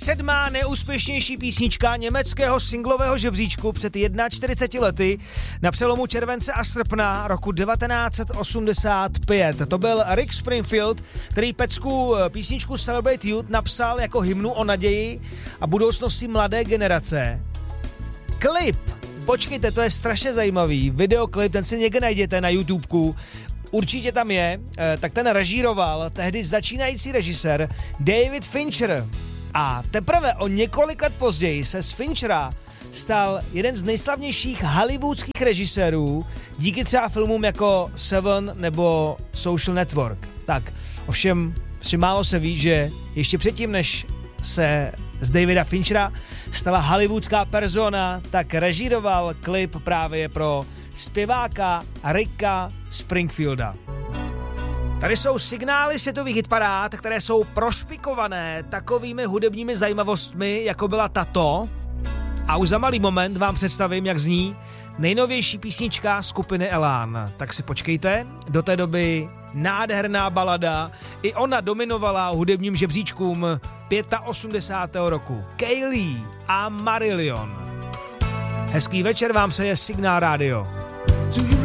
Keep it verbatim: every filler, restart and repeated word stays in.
sedmá neúspěšnější písnička německého singlového žebříčku před čtyřiceti jedna lety na přelomu července a srpna roku devatenáct set osmdesát pět. To byl Rick Springfield, který pecku písničku Celebrate Youth napsal jako hymnu o naději a budoucnosti mladé generace. Klip, počkejte, to je strašně zajímavý, videoklip, ten si někde najděte na YouTubeku, určitě tam je, tak ten režíroval tehdy začínající režisér David Fincher. A teprve o několik let později se z Finchera stal jeden z nejslavnějších hollywoodských režisérů díky třeba filmům jako Seven nebo Social Network. Tak, ovšem, si málo se ví, že ještě předtím, než se z Davida Finchera stala hollywoodská persona, tak režíroval klip právě pro zpěváka Ricka Springfielda. Tady jsou signály světových hitparád, které jsou prošpikované takovými hudebními zajímavostmi, jako byla tato. A už za malý moment vám představím, jak zní nejnovější písnička skupiny Elán. Tak si počkejte, do té doby nádherná balada, i ona dominovala hudebním žebříčkům osmdesátého pátého roku. Kaylee a Marillion. Hezký večer, vám se je Signál Radio.